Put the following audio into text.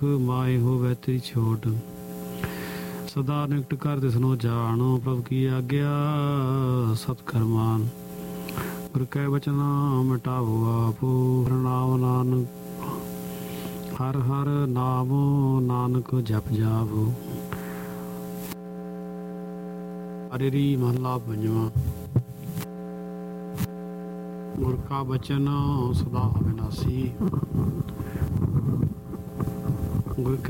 ਮਾਏ ਹੋਵੇ ਤੇਰੀ ਛੋਟ। ਸਦਾ ਨਿਕਟ ਕਰ ਤਿਸਨੋ ਜਾਣੋ, ਪ੍ਰਭ ਕੀ ਆਗਿਆ ਸਤ ਕਰਮਾਨ। ਗੁਰ ਕੈ ਬਚਨਾ ਮਿਟਾਵੋ ਆਪੋ, ਨਾਮ ਨਾਨਕ ਹਰ ਹਰ ਨਾਮ ਨਾਨਕ ਜਪ ਜਾਵੋ। ਹਰਿ ਮਹਲਾ ਪੰਜਵਾਂ। ਗੁਰ ਕਾ ਬਚਨ ਸਦਾ ਅਬਿਨਾਸੀ, ਗੁਰ ਕੈ